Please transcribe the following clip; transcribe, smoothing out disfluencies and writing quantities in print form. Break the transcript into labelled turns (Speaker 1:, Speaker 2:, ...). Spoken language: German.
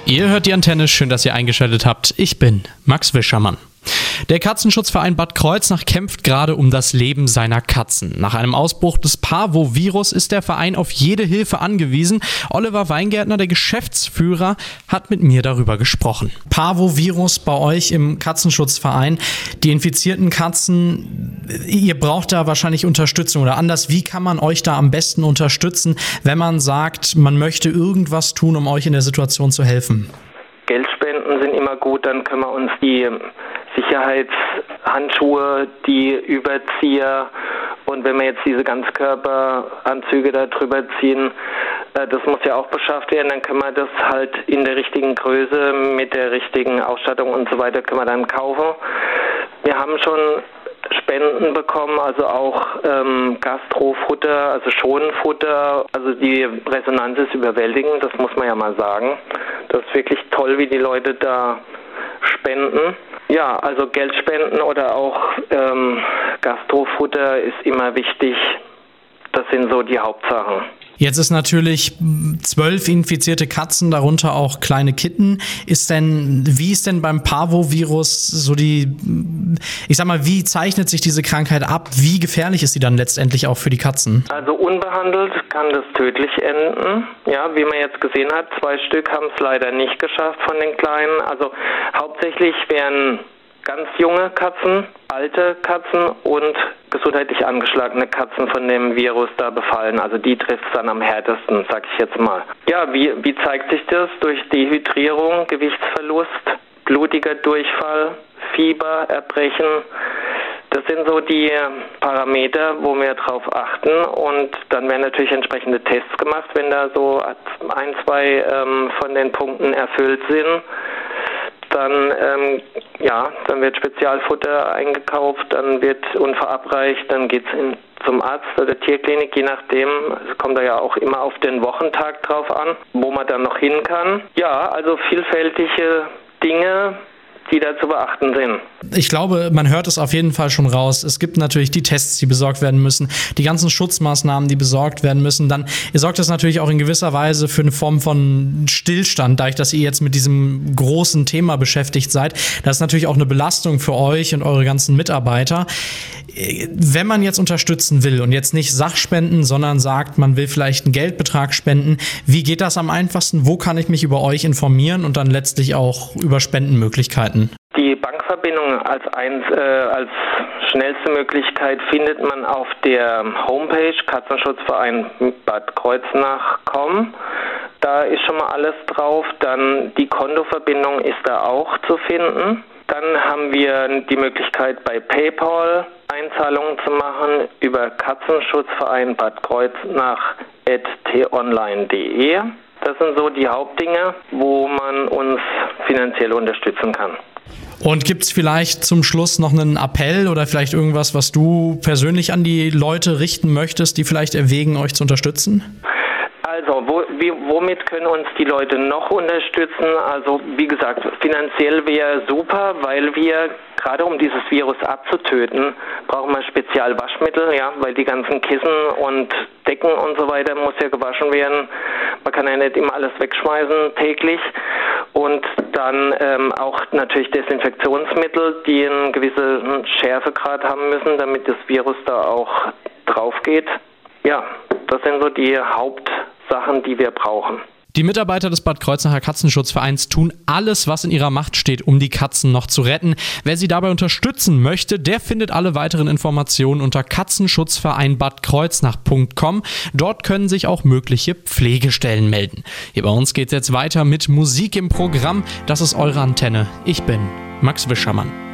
Speaker 1: Ihr hört die Antenne, schön, dass ihr eingeschaltet habt. Ich bin Max Wischermann. Der Katzenschutzverein Bad Kreuznach kämpft gerade um das Leben seiner Katzen. Nach einem Ausbruch des Parvovirus ist der Verein auf jede Hilfe angewiesen. Oliver Weingärtner, der Geschäftsführer, hat mit mir darüber gesprochen. Parvovirus bei euch im Katzenschutzverein. Die infizierten Katzen, ihr braucht da wahrscheinlich Unterstützung oder anders. Wie kann man euch da am besten unterstützen, wenn man sagt, man möchte irgendwas tun, um euch in der Situation zu helfen?
Speaker 2: Geldspenden sind immer gut, dann können wir uns die Sicherheitshandschuhe, die Überzieher und wenn wir jetzt diese Ganzkörperanzüge da drüber ziehen, das muss ja auch beschafft werden, dann können wir das halt in der richtigen Größe mit der richtigen Ausstattung und so weiter können wir dann kaufen. Wir haben schon Spenden bekommen, also auch Gastrofutter, also Schonfutter, also die Resonanz ist überwältigend, das muss man ja mal sagen. Das ist wirklich toll, wie die Leute da spenden. Ja, also Geldspenden oder auch Gastrofutter ist immer wichtig. Das sind so die Hauptsachen. Jetzt ist natürlich 12 infizierte Katzen, darunter auch kleine Kitten. Wie ist denn beim Parvovirus so wie zeichnet sich diese Krankheit ab? Wie gefährlich ist sie dann letztendlich auch für die Katzen? Also unbehandelt kann das tödlich enden. Ja, wie man jetzt gesehen hat, 2 Stück haben es leider nicht geschafft von den Kleinen. Also hauptsächlich werden ganz junge Katzen, alte Katzen und gesundheitlich angeschlagene Katzen von dem Virus da befallen. Also die trifft es dann am härtesten, sag ich jetzt mal. Ja, wie zeigt sich das? Durch Dehydrierung, Gewichtsverlust, blutiger Durchfall, Fieber, Erbrechen. Das sind so die Parameter, wo wir drauf achten und dann werden natürlich entsprechende Tests gemacht, wenn da so 1, 2 von den Punkten erfüllt sind. Dann wird Spezialfutter eingekauft, dann wird verabreicht, dann geht's zum Arzt oder Tierklinik, je nachdem. Es kommt da ja auch immer auf den Wochentag drauf an, wo man dann noch hin kann. Ja, also vielfältige Dinge, die da zu beachten sind. Ich glaube, man hört es auf jeden Fall schon raus. Es gibt natürlich die Tests, die besorgt werden müssen, die ganzen Schutzmaßnahmen, die besorgt werden müssen. Dann sorgt das natürlich auch in gewisser Weise für eine Form von Stillstand, dadurch, dass ihr jetzt mit diesem großen Thema beschäftigt seid. Das ist natürlich auch eine Belastung für euch und eure ganzen Mitarbeiter. Wenn man jetzt unterstützen will und jetzt nicht Sachspenden, sondern sagt, man will vielleicht einen Geldbetrag spenden, wie geht das am einfachsten? Wo kann ich mich über euch informieren und dann letztlich auch über Spendenmöglichkeiten? Die Bankverbindung als schnellste Möglichkeit findet man auf der Homepage Katzenschutzverein Bad Kreuznach.com. Da ist schon mal alles drauf. Dann die Kontoverbindung ist da auch zu finden. Dann haben wir die Möglichkeit bei PayPal Einzahlungen zu machen über Katzenschutzverein Bad Kreuznach@t-online.de. Das sind so die Hauptdinge, wo man uns finanziell unterstützen kann. Und gibt es vielleicht zum Schluss noch einen Appell oder vielleicht irgendwas, was du persönlich an die Leute richten möchtest, die vielleicht erwägen, euch zu unterstützen? Also, womit können uns die Leute noch unterstützen? Also, wie gesagt, finanziell wäre super, weil wir, gerade um dieses Virus abzutöten, brauchen wir Spezialwaschmittel, ja, weil die ganzen Kissen und Decken und so weiter muss ja gewaschen werden. Man kann ja nicht immer alles wegschmeißen täglich. Und dann auch natürlich Desinfektionsmittel, die einen gewissen Schärfegrad haben müssen, damit das Virus da auch drauf geht. Ja, das sind so die Hauptsachen, die wir brauchen. Die Mitarbeiter des Bad Kreuznacher Katzenschutzvereins tun alles, was in ihrer Macht steht, um die Katzen noch zu retten. Wer sie dabei unterstützen möchte, der findet alle weiteren Informationen unter katzenschutzvereinbadkreuznach.com. Dort können sich auch mögliche Pflegestellen melden. Hier bei uns geht es jetzt weiter mit Musik im Programm. Das ist eure Antenne. Ich bin Max Wischermann.